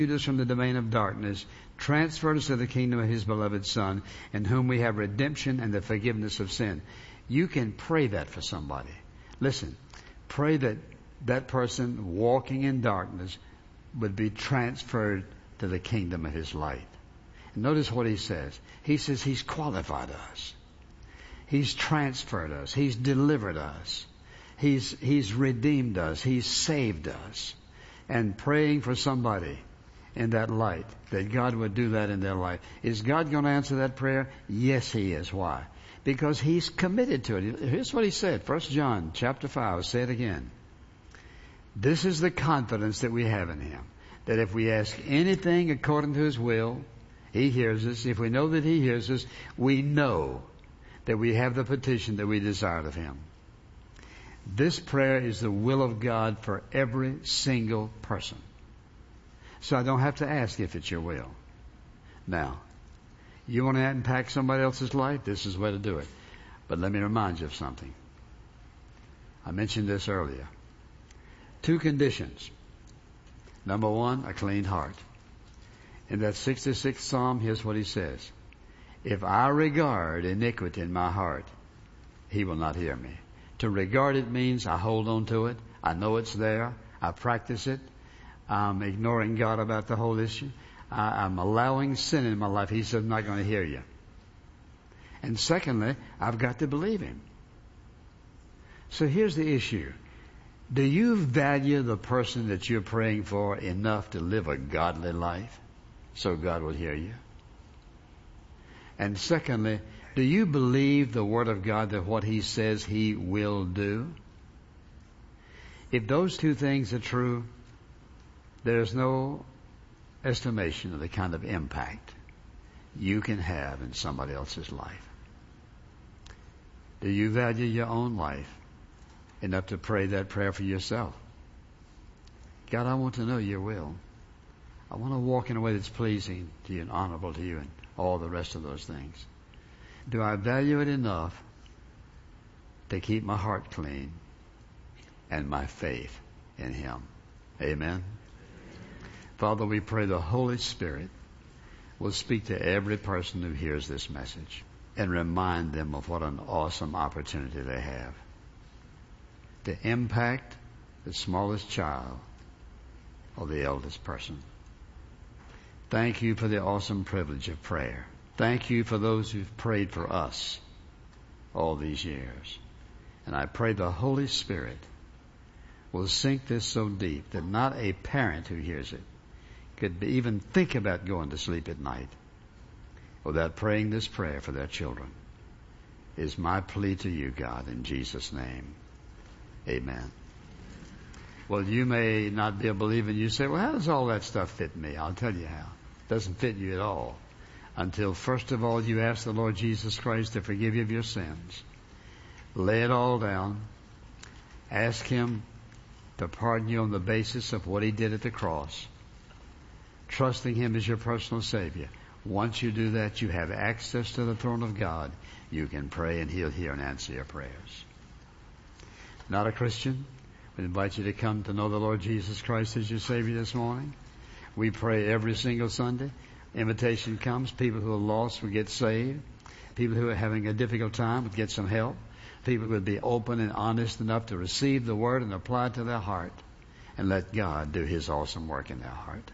us from the domain of darkness, transferred us to the kingdom of His beloved Son, in whom we have redemption and the forgiveness of sin. You can pray that for somebody. Listen, pray that that person walking in darkness would be transferred to the kingdom of His light. And notice what He says. He says He's qualified us. He's transferred us. He's delivered us. He's redeemed us. He's saved us. And praying for somebody in that light, that God would do that in their life. Is God going to answer that prayer? Yes, He is. Why? Because He's committed to it. Here's what He said. 1 John chapter 5. I'll say it again. This is the confidence that we have in Him. That if we ask anything according to His will, He hears us. If we know that He hears us, we know that we have the petition that we desired of Him. This prayer is the will of God for every single person. So I don't have to ask if it's your will. Now, you want to impact somebody else's life? This is the way to do it. But let me remind you of something. I mentioned this earlier. 2 conditions. Number 1, a clean heart. In that 66th Psalm, here's what he says. If I regard iniquity in my heart, He will not hear me. To regard it means I hold on to it. I know it's there. I practice it. I'm ignoring God about the whole issue. I'm allowing sin in my life. He said, I'm not going to hear you. And secondly, I've got to believe Him. So here's the issue. Do you value the person that you're praying for enough to live a godly life so God will hear you? And secondly, do you believe the Word of God that what He says He will do? If those 2 things are true, there's no estimation of the kind of impact you can have in somebody else's life. Do you value your own life enough to pray that prayer for yourself? God, I want to know your will. I want to walk in a way that's pleasing to you and honorable to you and all the rest of those things. Do I value it enough to keep my heart clean and my faith in Him? Amen. Father, we pray the Holy Spirit will speak to every person who hears this message and remind them of what an awesome opportunity they have to impact the smallest child or the eldest person. Thank you for the awesome privilege of prayer. Thank you for those who've prayed for us all these years. And I pray the Holy Spirit will sink this so deep that not a parent who hears it could even think about going to sleep at night without praying this prayer for their children. Is my plea to you, God, in Jesus' name. Amen. Well, you may not be a believer and you say, well, how does all that stuff fit me? I'll tell you how. It doesn't fit you at all until first of all you ask the Lord Jesus Christ to forgive you of your sins. Lay it all down. Ask Him to pardon you on the basis of what He did at the cross. Trusting Him as your personal Savior. Once you do that, you have access to the throne of God. You can pray and He'll hear and answer your prayers. Not a Christian? We invite you to come to know the Lord Jesus Christ as your Savior this morning. We pray every single Sunday. Invitation comes. People who are lost will get saved. People who are having a difficult time will get some help. People who will be open and honest enough to receive the Word and apply it to their heart and let God do His awesome work in their heart.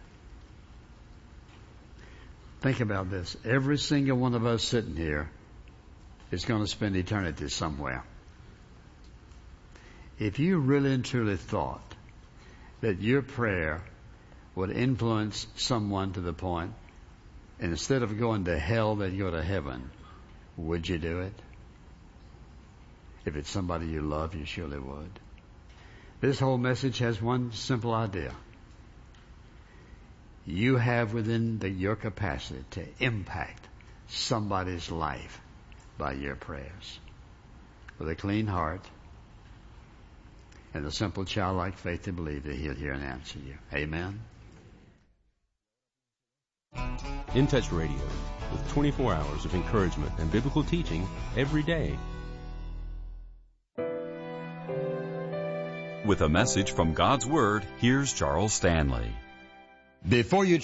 Think about this. Every single one of us sitting here is going to spend eternity somewhere. If you really and truly thought that your prayer would influence someone to the point, and instead of going to hell, they'd go to heaven, would you do it? If it's somebody you love, you surely would. This whole message has one simple idea. You have within your capacity to impact somebody's life by your prayers. With a clean heart and a simple childlike faith to believe that He'll hear and answer you. Amen. In Touch Radio, with 24 hours of encouragement and biblical teaching every day. With a message from God's Word, here's Charles Stanley. Before you